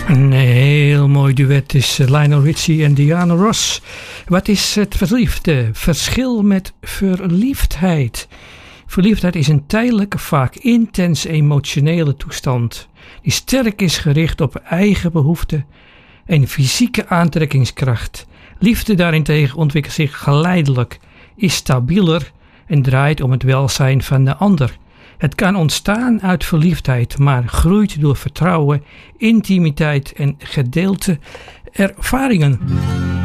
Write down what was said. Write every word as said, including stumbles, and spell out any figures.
Een heel mooi duet tussen Lionel Richie en Diana Ross. Wat is het verliefde? Verschil met verliefdheid. Verliefdheid is een tijdelijke, vaak intens emotionele toestand die sterk is gericht op eigen behoeften en fysieke aantrekkingskracht. Liefde daarentegen ontwikkelt zich geleidelijk, is stabieler en draait om het welzijn van de ander. Het kan ontstaan uit verliefdheid, maar groeit door vertrouwen, intimiteit en gedeelde ervaringen.